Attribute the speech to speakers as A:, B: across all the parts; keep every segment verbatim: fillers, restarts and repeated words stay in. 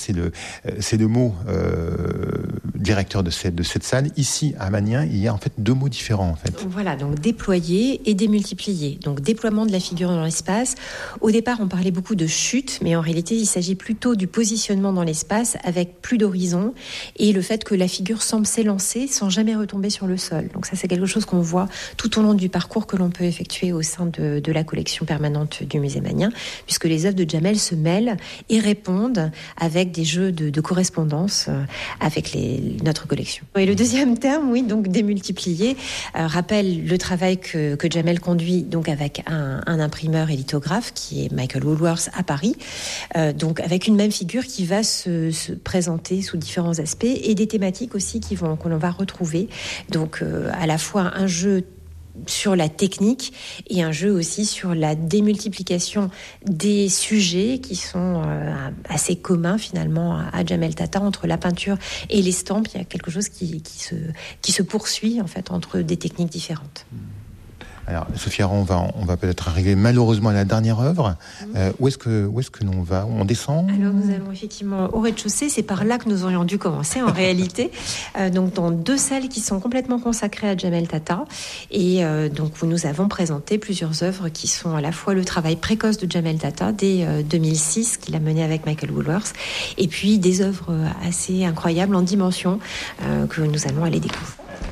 A: c'est le, c'est le mot euh, directeur de cette, de cette salle. Ici, à Magnin, il y a en fait deux mots différents. En fait.
B: Voilà, donc déployer et démultiplier. Donc déploiement de la figure dans l'espace. Au départ, on parlait beaucoup de chute, mais en réalité, il s'agit plutôt du positionnement dans l'espace avec plus d'horizon et le fait que la figure semble s'élancer sans jamais retomber sur le sol. Donc ça, c'est quelque chose qu'on voit tout au long du parcours que l'on peut effectuer au sein de, de la collection permanente du musée Magnin, puisque les œuvres de Jamel se mêlent et répondent avec des jeux de, de correspondance avec les, notre collection. Et le deuxième terme, oui, donc démultiplier, euh, rappelle le travail que, que Jamel conduit donc avec un, un imprimeur et lithographe qui est Michael Woolworth à Paris, euh, donc avec une même figure qui va se, se présenter sous différents aspects et des thématiques aussi qui vont, que l'on va retrouver. Donc euh, à la fois un jeu sur la technique et un jeu aussi sur la démultiplication des sujets qui sont euh, assez communs finalement à, à Jamel Tata entre la peinture et l'estampe. Il y a quelque chose qui, qui, se, qui se poursuit en fait entre des techniques différentes.
A: Alors, Sophie Aron, on va, on va peut-être arriver malheureusement à la dernière œuvre. Mmh. Euh, où est-ce que, où est-ce que l'on va ? On descend ?
B: Alors, nous allons effectivement au rez-de-chaussée. C'est par là que nous aurions dû commencer, en réalité. Euh, donc, dans deux salles qui sont complètement consacrées à Jamel Tata. Et euh, donc, où nous avons présenté plusieurs œuvres qui sont à la fois le travail précoce de Jamel Tata dès euh, deux mille six, qu'il a mené avec Michael Woolworth, et puis des œuvres assez incroyables en dimension euh, que nous allons aller découvrir.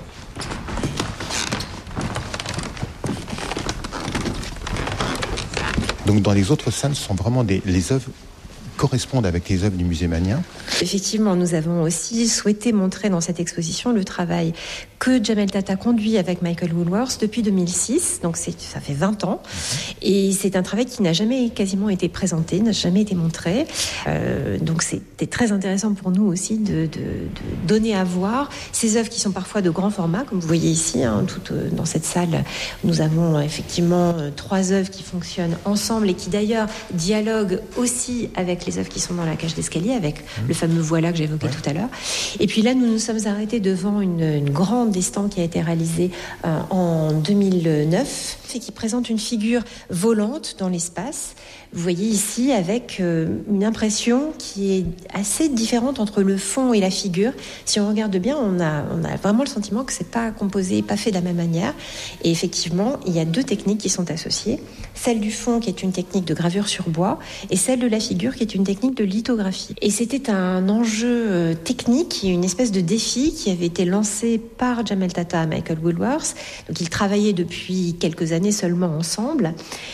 A: Donc dans les autres salles, ce sont vraiment des, les œuvres correspondent avec les œuvres du musée Magnin.
B: Effectivement, nous avons aussi souhaité montrer dans cette exposition le travail que Jamel Tata conduit avec Michael Woolworth depuis deux mille six, donc c'est, ça fait vingt ans, et c'est un travail qui n'a jamais quasiment été présenté, n'a jamais été montré, euh, donc c'était très intéressant pour nous aussi de, de, de donner à voir ces œuvres qui sont parfois de grand format, comme vous voyez ici, hein, tout, euh, dans cette salle, nous avons effectivement euh, trois œuvres qui fonctionnent ensemble et qui d'ailleurs dialoguent aussi avec les œuvres qui sont dans la cage d'escalier, avec mmh. le fameux voilà que j'évoquais ouais. tout à l'heure. Et puis là, nous nous sommes arrêtés devant une, une grande estampe qui a été réalisée euh, en deux mille neuf et qui présente une figure volante dans l'espace. Vous voyez ici avec euh, une impression qui est assez différente entre le fond et la figure. Si on regarde bien, on a, on a vraiment le sentiment que c'est pas composé, pas fait de la même manière. Et effectivement, il y a deux techniques qui sont associées. Celle du fond qui est une technique de gravure sur bois et celle de la figure qui est une technique de lithographie. Et c'était un enjeu euh, technique, une espèce de défi qui avait été lancé par Jamel Tata à Michael Woolworth. Donc ils travaillaient depuis quelques années seulement ensemble.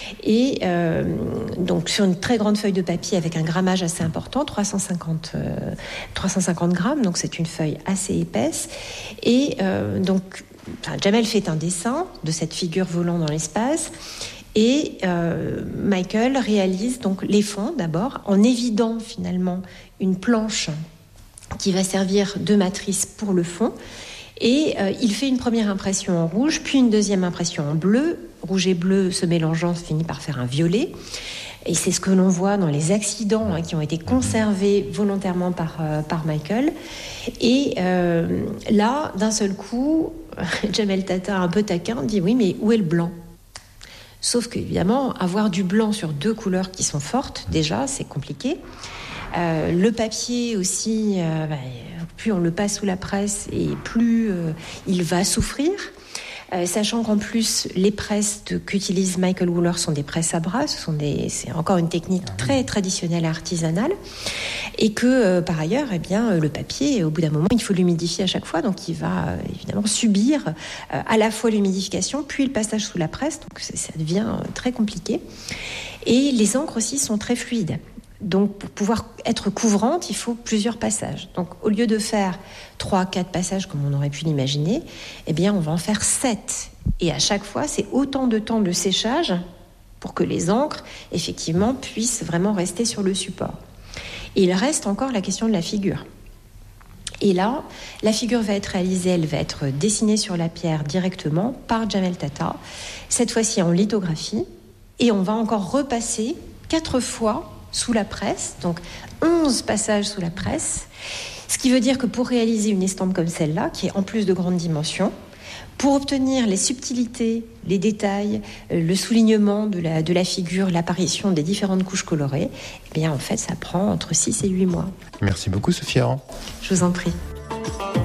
B: Et euh, donc sur une très grande feuille de papier avec un grammage assez important, trois cent cinquante, euh, trois cent cinquante grammes, donc c'est une feuille assez épaisse. Et euh, donc enfin, Jamel fait un dessin de cette figure volant dans l'espace. Et euh, Michael réalise donc les fonds d'abord en évidant finalement une planche qui va servir de matrice pour le fond. Et euh, il fait une première impression en rouge, puis une deuxième impression en bleu. Rouge et bleu se mélangeant, finit par faire un violet. Et c'est ce que l'on voit dans les accidents hein, qui ont été conservés volontairement par, euh, par Michael. Et euh, là, d'un seul coup, Jamel Tata, un peu taquin, dit « Oui, mais où est le blanc ?» Sauf qu'évidemment, avoir du blanc sur deux couleurs qui sont fortes, déjà, c'est compliqué. Euh, le papier aussi, euh, bah, plus on le passe sous la presse et plus euh, il va souffrir. Euh, sachant qu'en plus, les presses de, qu'utilise Michael Woolworth sont des presses à bras, ce sont des, c'est encore une technique très traditionnelle et artisanale. Et que, euh, par ailleurs, eh bien, le papier, au bout d'un moment, il faut l'humidifier à chaque fois. Donc, il va euh, évidemment subir euh, à la fois l'humidification, puis le passage sous la presse. Donc, ça devient euh, très compliqué. Et les encres aussi sont très fluides. Donc, pour pouvoir être couvrante, il faut plusieurs passages. Donc, au lieu de faire trois, quatre passages comme on aurait pu l'imaginer, eh bien, on va en faire sept. Et à chaque fois, c'est autant de temps de séchage pour que les encres, effectivement, puissent vraiment rester sur le support. Et il reste encore la question de la figure. Et là, la figure va être réalisée, elle va être dessinée sur la pierre directement par Jamel Tata, cette fois-ci en lithographie. Et on va encore repasser quatre fois sous la presse, donc onze passages sous la presse, ce qui veut dire que pour réaliser une estampe comme celle-là, qui est en plus de grande dimension, Pour obtenir les subtilités, les détails, le soulignement de la, de la figure, l'apparition des différentes couches colorées, eh bien en fait ça prend entre six et huit mois.
A: Merci beaucoup Sophie Aran.
B: Je vous en prie.